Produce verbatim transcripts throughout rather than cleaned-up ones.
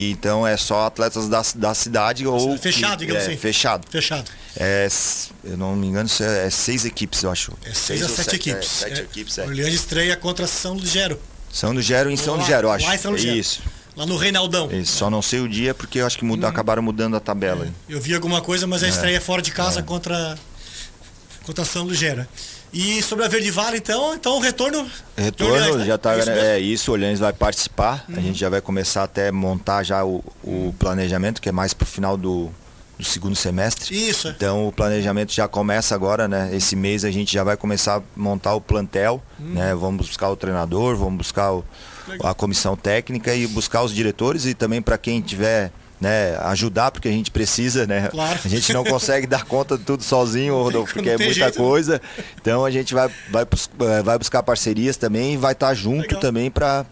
Então é só atletas da, da cidade ou... Fechado, que, digamos é, assim. Fechado. Fechado. É, eu não me engano, é seis equipes, eu acho. É seis a sete, sete equipes. É, sete é. equipes, é. Orleans estreia contra São Lugero. São Lugero em São lá, Lugero, eu acho. Lá em São Lugero. Isso. Lá no Reinaldão. Isso, só não sei o dia porque eu acho que muda, hum. acabaram mudando a tabela. É. Eu vi alguma coisa, mas a estreia é fora de casa é. contra, contra São Lugero. E sobre a Verde Vale, então, então o retorno... Retorno, Orleans, né? já tá... Isso é isso, o Orleans vai participar. Uhum. A gente já vai começar até montar já o, o planejamento, que é mais pro final do, do segundo semestre. Isso. Então o planejamento já começa agora, né? Esse mês a gente já vai começar a montar o plantel, uhum. né? Vamos buscar o treinador, vamos buscar o, a comissão técnica e buscar os diretores e também para quem tiver... Né, ajudar, porque a gente precisa, né? Claro. A gente não consegue dar conta de tudo sozinho, Rodolfo, porque é muita jeito, coisa. Então a gente vai, vai, vai buscar parcerias também e vai estar junto Legal. também para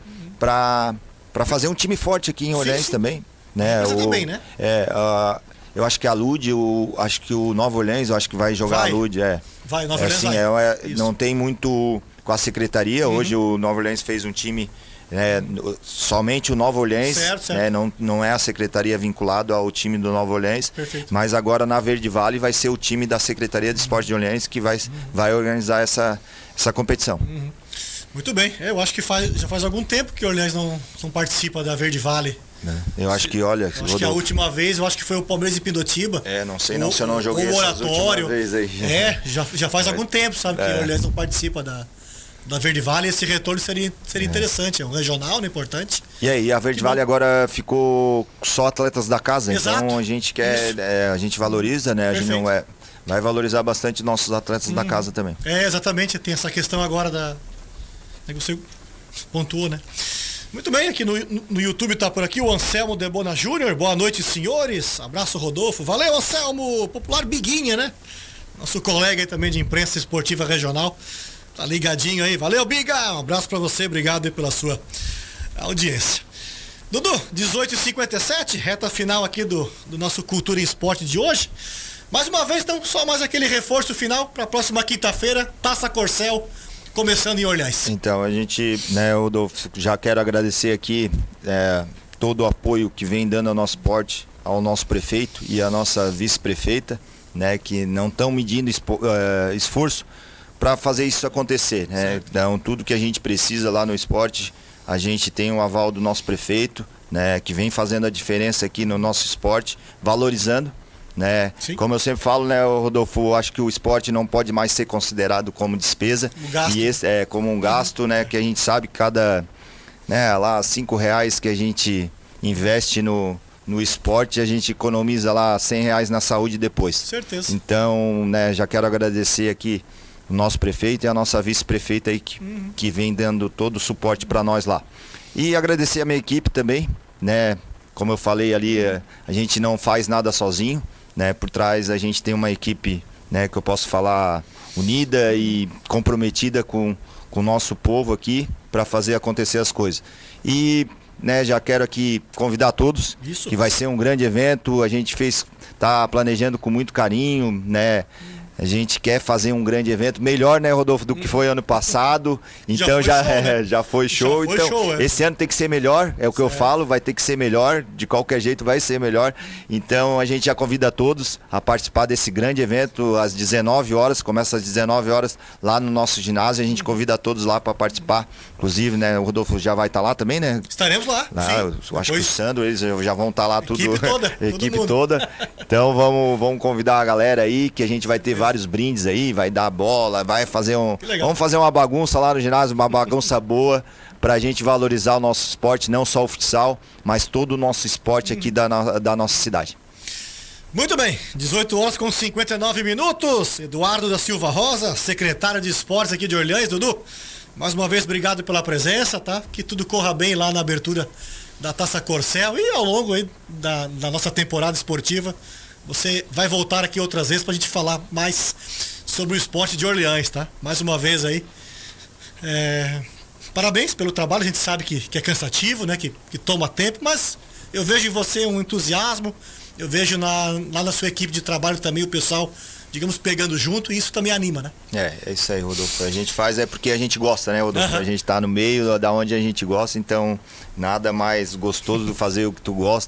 para fazer um time forte aqui em Orleans também. Né? Você o, também, né? É, uh, eu acho que a Lud, o, acho que o Nova Orleans, eu acho que vai jogar vai. a Lud. É. Vai, Nova é, Orleans assim, vai. É, é, não tem muito com a secretaria. Uhum. Hoje o Nova Orleans fez um time... É, somente o Nova Orleans, certo, certo. Né, não, não é a secretaria vinculado ao time do Nova Orleans, Perfeito. Mas agora na Verde Vale vai ser o time da Secretaria de Esporte de Orleans que vai, uhum. vai organizar essa, essa competição. Uhum. Muito bem, eu acho que faz, já faz algum tempo que o Orleans não, não participa da Verde Vale. É. Eu acho que, olha... Eu acho que a última vez, eu acho que foi o Palmeiras e Pindotiba. É, não sei não o, se eu não joguei o Oratório. Vez aí. É, já, já faz algum tempo, sabe, é. que o Orleans não participa da... da Verde Vale, esse retorno seria, seria é. interessante, é um regional, né, importante. E aí, a Verde que Vale bom. agora ficou só atletas da casa, Exato. Então a gente quer, é, a gente valoriza, né, a gente não é, vai valorizar bastante nossos atletas hum. da casa também. É, exatamente, tem essa questão agora da, que você pontuou, né. Muito bem, aqui no, no YouTube tá por aqui o Anselmo Debona Júnior, boa noite, senhores, abraço, Rodolfo, valeu, Anselmo, popular Biguinha, né, nosso colega aí também de imprensa esportiva regional. Tá ligadinho aí, valeu, Biga, um abraço pra você, obrigado aí pela sua audiência. Dudu, dezoito e cinquenta e sete, reta final aqui do, do nosso Cultura e Esporte de hoje. Mais uma vez, então, só mais aquele reforço final para a próxima quinta-feira, Taça Corcel, começando em Orleans. Então, a gente, né, Rodolfo, já quero agradecer aqui é, todo o apoio que vem dando ao nosso esporte, ao nosso prefeito e à nossa vice-prefeita, né, que não estão medindo espo, uh, esforço para fazer isso acontecer, né? Então tudo que a gente precisa lá no esporte, a gente tem o aval do nosso prefeito, né? Que vem fazendo a diferença aqui no nosso esporte, valorizando, né? Sim. Como eu sempre falo, né, Rodolfo, acho que o esporte não pode mais ser considerado como despesa, um gasto. E esse é como um gasto, né? Que a gente sabe que cada, né, lá cinco reais que a gente investe no no esporte, a gente economiza lá cem reais na saúde depois. Certeza. Então, né, já quero agradecer aqui o nosso prefeito e a nossa vice-prefeita aí que, uhum. que vem dando todo o suporte para nós lá. E agradecer a minha equipe também, né? Como eu falei ali, a gente não faz nada sozinho, né? Por trás a gente tem uma equipe, né, que eu posso falar unida e comprometida com, com o nosso povo aqui para fazer acontecer as coisas. E, né, já quero aqui convidar todos, Isso. que vai ser um grande evento, a gente fez, tá planejando com muito carinho, né? A gente quer fazer um grande evento, melhor, né, Rodolfo, do que foi ano passado. Então já, já, show, né? já foi show. Já foi então, show, é. Esse ano tem que ser melhor, é o que certo. eu falo, vai ter que ser melhor, de qualquer jeito vai ser melhor. Então a gente já convida todos a participar desse grande evento às dezenove horas, começa às dezenove horas lá no nosso ginásio. A gente convida todos lá para participar. Inclusive, né, o Rodolfo já vai estar tá lá também, né? Estaremos lá. lá sim. Eu acho Depois... que o Sandro, eles já vão estar tá lá tudo. Equipe toda. Equipe toda. Então vamos, vamos convidar a galera aí, que a gente vai ter vários vários brindes aí, vai dar bola, vai fazer um... Vamos fazer uma bagunça lá no ginásio, uma bagunça boa, pra gente valorizar o nosso esporte, não só o futsal, mas todo o nosso esporte aqui da, da nossa cidade. Muito bem, dezoito horas com cinquenta e nove minutos. Eduardo da Silva Rosa, secretário de esportes aqui de Orleans. Dudu, mais uma vez obrigado pela presença, tá? Que tudo corra bem lá na abertura da Taça Corcel e ao longo aí da, da nossa temporada esportiva. Você vai voltar aqui outras vezes pra gente falar mais sobre o esporte de Orleans, tá? Mais uma vez aí. É... Parabéns pelo trabalho, a gente sabe que, que é cansativo, né? Que, que toma tempo, mas eu vejo em você um entusiasmo, eu vejo na, lá na sua equipe de trabalho também o pessoal digamos, pegando junto, e isso também anima, né? É, é isso aí, Rodolfo. A gente faz é porque a gente gosta, né, Rodolfo? Uhum. A gente tá no meio da onde a gente gosta, então nada mais gostoso do fazer o que tu gosta